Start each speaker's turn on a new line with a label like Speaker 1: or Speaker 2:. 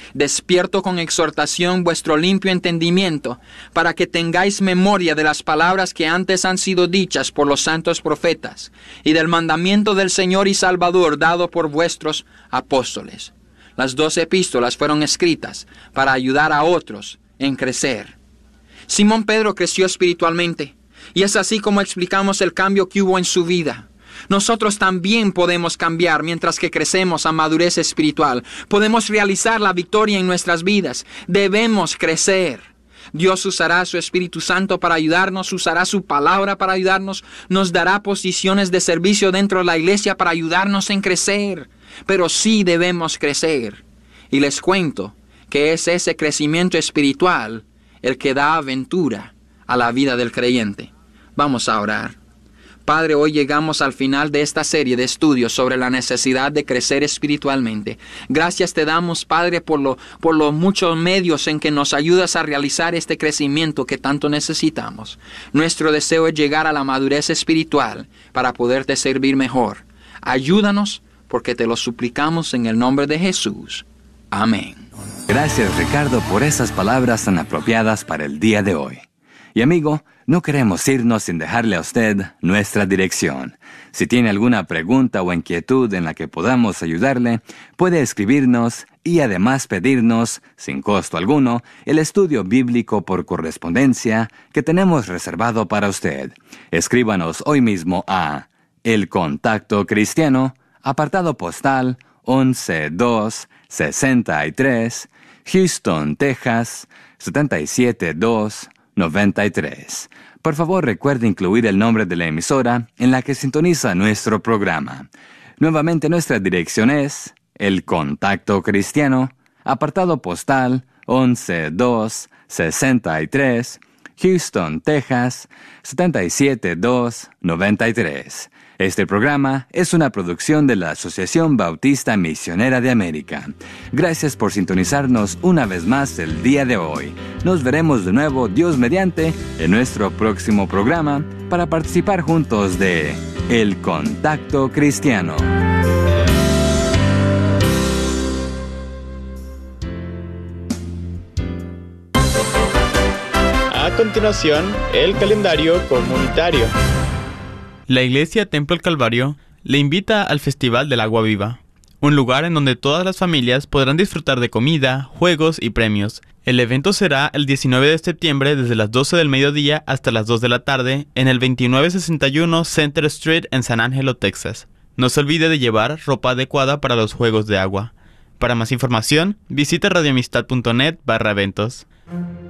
Speaker 1: Despierto con exhortación vuestro limpio entendimiento, para que tengáis memoria de las palabras que antes han sido dichas por los santos profetas, y del mandamiento del Señor y Salvador dado por vuestros apóstoles. Las 2 epístolas fueron escritas para ayudar a otros en crecer. Simón Pedro creció espiritualmente, y es así como explicamos el cambio que hubo en su vida. Nosotros también podemos cambiar mientras que crecemos a madurez espiritual. Podemos realizar la victoria en nuestras vidas. Debemos crecer. Dios usará su Espíritu Santo para ayudarnos, usará su palabra para ayudarnos, nos dará posiciones de servicio dentro de la iglesia para ayudarnos en crecer. Pero sí debemos crecer. Y les cuento que es ese crecimiento espiritual el que da aventura a la vida del creyente. Vamos a orar. Padre, hoy llegamos al final de esta serie de estudios sobre la necesidad de crecer espiritualmente. Gracias te damos, Padre, por los muchos medios en que nos ayudas a realizar este crecimiento que tanto necesitamos. Nuestro deseo es llegar a la madurez espiritual para poderte servir mejor. Ayúdanos, porque te lo suplicamos en el nombre de Jesús. Amén.
Speaker 2: Gracias, Ricardo, por esas palabras tan apropiadas para el día de hoy. Y amigo, no queremos irnos sin dejarle a usted nuestra dirección. Si tiene alguna pregunta o inquietud en la que podamos ayudarle, puede escribirnos y además pedirnos, sin costo alguno, el estudio bíblico por correspondencia que tenemos reservado para usted. Escríbanos hoy mismo a El Contacto Cristiano, apartado postal 11263, Houston, Texas, 77293. Por favor, recuerde incluir el nombre de la emisora en la que sintoniza nuestro programa. Nuevamente, nuestra dirección es El Contacto Cristiano, apartado postal 11263, Houston, Texas, 77293. Este programa es una producción de la Asociación Bautista Misionera de América. Gracias por sintonizarnos una vez más el día de hoy. Nos veremos de nuevo, Dios mediante, en nuestro próximo programa para participar juntos de El Contacto Cristiano.
Speaker 3: A continuación, el calendario comunitario.
Speaker 4: La Iglesia Templo El Calvario le invita al Festival del Agua Viva, un lugar en donde todas las familias podrán disfrutar de comida, juegos y premios. El evento será el 19 de septiembre desde las 12 del mediodía hasta las 2 de la tarde en el 2961 Center Street en San Angelo, Texas. No se olvide de llevar ropa adecuada para los juegos de agua. Para más información, visite radioamistad.net/eventos.